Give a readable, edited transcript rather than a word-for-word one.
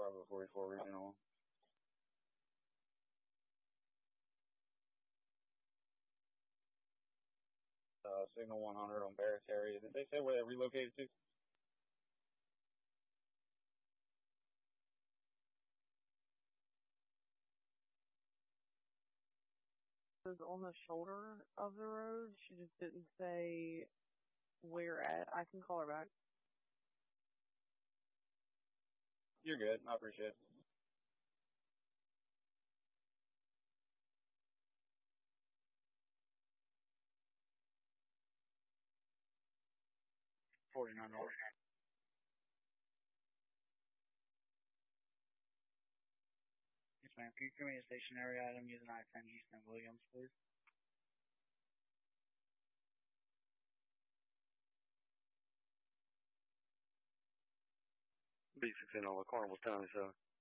Bravo 44 Regional. Signal 100 on Barracks area. Did they say where they relocated to? Was on the shoulder of the road. She just didn't say where at. I can call her back. You're good. I appreciate it. $49. Yes, ma'am. Can you give me a stationary item using I-10 Houston Williams, please? B16 on the Carnival County, so.